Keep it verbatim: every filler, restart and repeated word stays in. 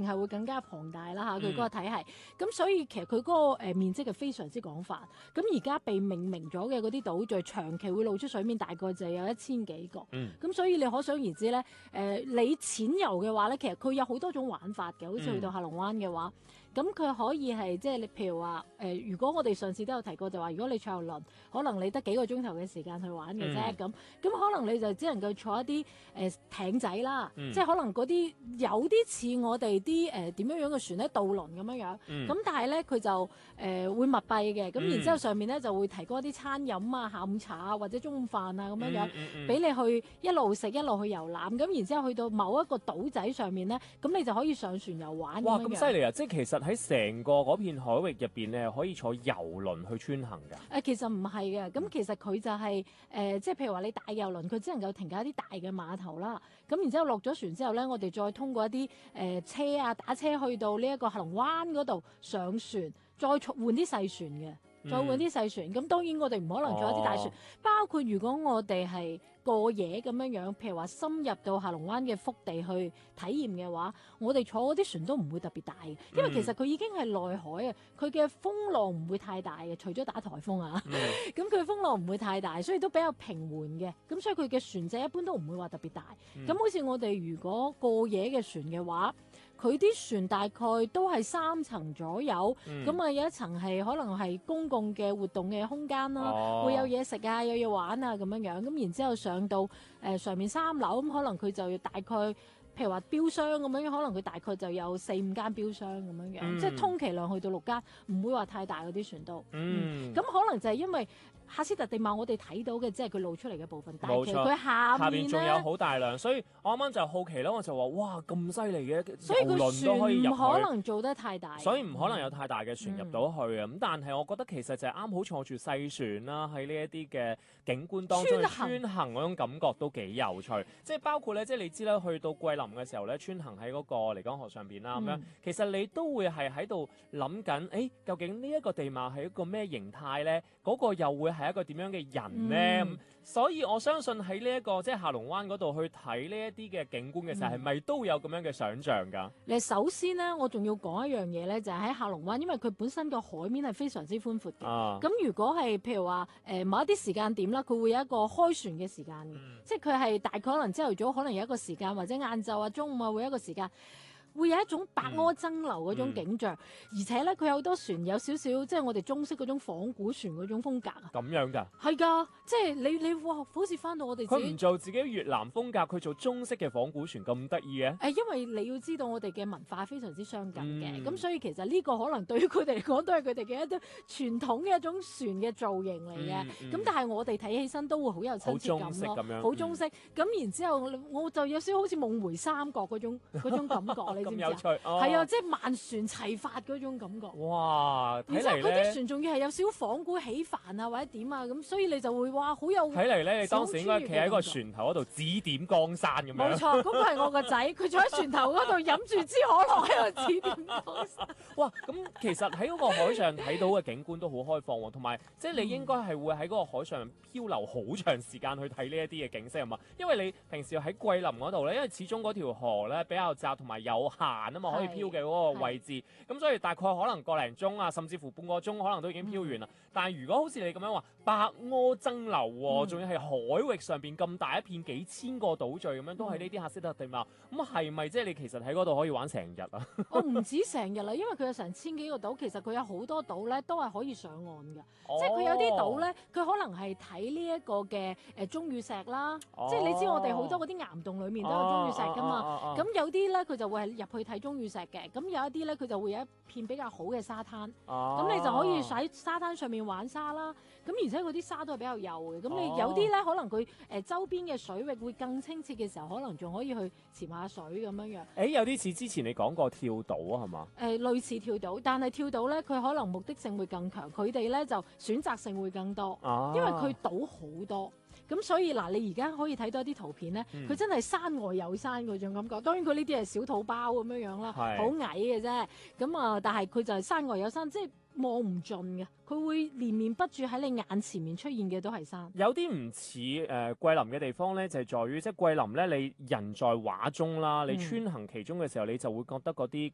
定係會更加龐大啦嚇，佢嗰個體系。咁、 嗯、 所以其實佢嗰、那個、呃、面積係非常之廣泛。咁而家被命名咗嘅嗰啲島嶼，長期會露出水面，大概就有一千幾個。咁、 嗯、 所以你可想而知咧，誒、呃、你淺遊嘅話咧，其實佢有好多種玩法嘅，好似去到下龍灣嘅話。嗯咁佢可以係即係你，譬如話誒、呃，如果我哋上次都有提過，就話如果你坐遊輪，可能你得幾個鐘頭嘅時間去玩嘅啫，咁咁、嗯、可能你就只能夠坐一啲誒、呃、艇仔啦，嗯、即係可能嗰啲有啲似我哋啲誒點樣樣嘅船咧，渡輪咁樣樣，咁、嗯、但係咧佢就誒、呃、會密閉嘅，咁、嗯、然之後上面咧就會提供一啲餐飲啊、下午茶啊或者中午飯啊咁樣樣，俾、嗯嗯嗯、你去一路食一路去遊覽，咁然之後去到某一個島仔上面咧，咁你就可以上船遊玩。 哇！咁犀利啊！即係其實喺成個嗰片海域入邊咧，可以坐遊輪去穿行㗎。誒、 呃，其實唔係嘅，咁其實佢就係、是、誒、呃，即係譬如話你大遊輪，佢只能夠停喺一啲大嘅碼頭啦。咁然之後落咗船之後咧，我哋再通過一啲誒、呃、車啊，打車去到呢一個下龍灣嗰度上船，再換啲細船嘅。再換啲細船，咁、嗯、當然我哋唔可能坐一啲大船，哦、包括如果我哋係過夜咁樣樣，譬如話深入到下龍灣嘅腹地去體驗嘅話，我哋坐嗰啲船都唔會特別大嘅，因為其實佢已經係內海啊，佢嘅風浪唔會太大嘅，除咗打颱風啊，咁佢、嗯、風浪唔會太大，所以都比較平緩嘅，咁所以佢嘅船隻一般都唔會話特別大。咁、嗯、好似我哋如果過夜嘅船嘅話，佢啲船大概都係三層左右，咁啊、嗯、有一層係可能係公共嘅活動嘅空間啦，哦、會有嘢食啊，有嘢玩啊咁樣樣，咁然之後上到誒、呃、上面三樓，咁可能佢就要大概，譬如話標箱咁樣，可能佢大概就有四五間標箱咁樣樣，嗯、即係充其量去到六間，唔會話太大嗰啲船都。嗯，咁、嗯、可能就係因為喀斯特地貌我哋睇到嘅，即係佢露出嚟嘅部分，但係其實佢下面咧， 下邊仲有好大量，所以我啱啱就好奇啦，我就話哇咁犀利嘅， 所以遊輪都可以入去， 唔可能做得太大， 所以唔可能有太大嘅船入到去啊。咁、嗯、但係我覺得其實就係啱好坐住細船啦，喺呢一啲嘅景觀當中去穿行嗰種感覺都幾有趣。即係包括咧，即係你知啦，去到桂林嘅時候咧，穿行喺嗰個漓江河上邊啦，咁樣、嗯、其實你都會係喺度諗緊，誒、欸、究竟呢一個地貌係一個咩形態咧？嗰、嗰個又會係一個點樣嘅人咧？嗯、所以我相信喺呢一個即係下龍灣嗰度去睇呢一啲嘅景觀嘅時候，係咪、嗯、都有咁樣嘅想像㗎？你首先咧，我仲要講一樣嘢咧，就係、是、喺下龍灣，因為佢本身個海面係非常之寬闊嘅。咁、啊、如果係譬如話誒、呃、某一啲時間點啦，佢會有一個開船嘅時間嘅，嗯、即係佢係大概可能朝頭早可能有一個時間，或者晏晝啊、中午啊會有一個時間。會有一種白柯爭流嗰種景象，嗯、而且咧佢有好多船有少少即係我哋中式嗰種仿古船嗰種風格啊。 咁樣㗎？ 係㗎，即係你你哇，好似翻到我哋自己。 佢唔做自己越南風格，佢做中式嘅仿古船咁得意嘅？ 誒，因為你要知道我哋嘅文化非常之相近嘅，咁、嗯、所以其實呢個可能對於佢哋嚟講都係佢哋嘅一啲傳統嘅一種船嘅造型嚟嘅。咁、嗯嗯、但係我哋睇起身都會好有親切感咯，好中式。咁、嗯、然之後我就有少少好似夢回三國嗰種嗰種感覺，你知唔知啊？係啊，即係萬船齊發嗰種感覺。 哇！睇嚟咧，而且嗰啲船仲要係有少少仿古起帆啊，或者點啊，咁所以你就會哇，好有。 睇嚟咧，你當時應該企喺個船頭嗰度指點江山咁樣。 冇錯，嗰個係我個仔，佢坐喺船頭嗰度飲住支可樂喺度指點江山。 哇！咁其實喺嗰個海上睇到嘅景觀都好開放喎，同埋即係你應該係會喺嗰個海上漂流好長時間去睇呢一啲嘅景色啊嘛。因為你平時喺桂林嗰度咧，因為始終嗰條河咧比較窄同埋有限啊嘛，可以漂嘅嗰個位置，咁所以大概可能個零鐘啊，甚至乎半個鐘可能都已經漂完啦。嗯、但係如果好似你咁樣話白柯爭流喎，仲、嗯、要係海域上邊咁大一片幾千個島嶼咁樣，都係呢啲喀斯特地貌，咁係咪即係你其實喺嗰度可以玩成日啊？我唔止成日啦，因為佢有成千幾個島，其實佢有好多島咧都係可以上岸嘅，哦、即係佢有啲島咧，佢可能係睇呢一個嘅誒鐘乳石啦，哦、即係你知我哋好多嗰啲岩洞裡面都有鐘乳石噶嘛，咁、哦哦哦哦、有啲咧佢就會係入去睇鐘乳石嘅，咁有一啲咧佢就會有一片比較好嘅沙灘，咁、哦、你就可以喺沙灘上面玩沙啦，咁而且嗰啲沙都係比較幼嘅，咁你有啲咧可能佢誒、呃、周邊嘅水域會更清澈嘅時候，可能仲可以去潛下水咁樣樣。誒、 欸、有啲似之前你講過跳島啊，係嘛？誒、 呃、類似跳島，但係跳島咧佢可能目的性會更強，佢哋咧就選擇性會更多，啊、因為佢島好多。咁所以嗱，你而家可以睇到一啲圖片咧，佢、嗯、真係山外有山嗰種感覺。當然佢呢啲係小土包咁樣樣啦，好是矮嘅啫。咁啊，但係佢就係山外有山，即係望唔盡嘅。佢會連綿不絕喺你眼前面出現嘅都係山。 有啲唔似誒桂林嘅地方咧，就係、是、在於即係桂林咧，你人在畫中啦，你穿行其中嘅時候，你就會覺得嗰啲